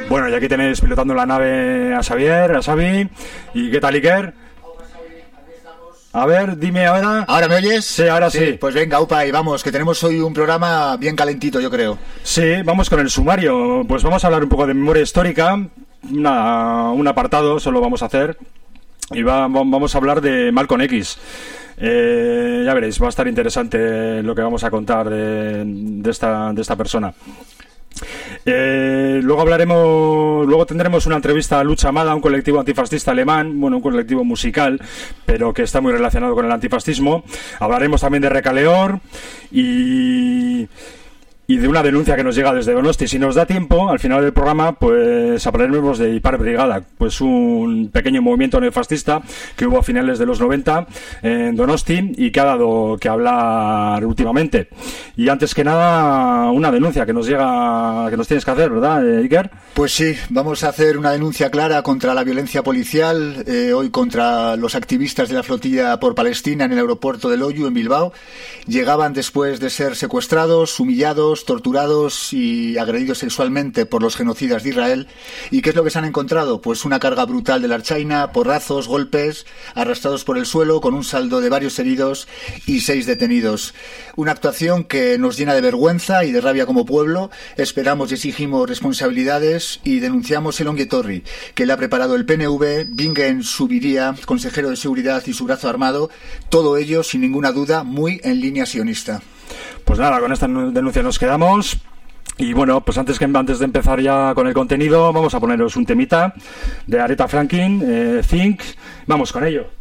Bueno, y aquí tenéis pilotando la nave a Xavier, a Xavi. ¿Y qué tal, Iker? A ver, dime ahora. ¿Ahora me oyes? Sí, ahora sí. Pues venga, upa, y vamos, que tenemos hoy un programa bien calentito, yo creo. Sí, vamos con el sumario. Pues vamos a hablar un poco de memoria histórica. Un apartado solo vamos a hacer. Y vamos a hablar de Malcolm X. Ya veréis, va a estar interesante lo que vamos a contar de esta persona. Luego tendremos una entrevista a Lucha Amada, un colectivo antifascista alemán, bueno, un colectivo musical, pero que está muy relacionado con el antifascismo. Hablaremos también de Recaleor y de una denuncia que nos llega desde Donosti. Si nos da tiempo, al final del programa, pues hablaremos de Ipar Brigada, pues un pequeño movimiento neofascista que hubo a finales de los 90 en Donosti y que ha dado que hablar últimamente. Y antes que nada, una denuncia que nos llega, que nos tienes que hacer, ¿verdad, Iker? Pues sí, vamos a hacer una denuncia clara contra la violencia policial, hoy contra los activistas de la flotilla por Palestina en el aeropuerto de Loiu, en Bilbao. Llegaban después de ser secuestrados, humillados, torturados y agredidos sexualmente por los genocidas de Israel. ¿Y qué es lo que se han encontrado? Pues una carga brutal de la Ertzaina, porrazos, golpes, arrastrados por el suelo, con un saldo de varios heridos y 6 detenidos. Una actuación que nos llena de vergüenza y de rabia como pueblo. Esperamos y exigimos responsabilidades y denunciamos el onguietorri que le ha preparado el PNV, Bingen Subiría, consejero de Seguridad, y su brazo armado. Todo ello, sin ninguna duda, muy en línea sionista. Pues nada, con esta denuncia nos quedamos. Y bueno, pues antes de empezar ya con el contenido, vamos a poneros un temita de Aretha Franklin, Think. Vamos con ello.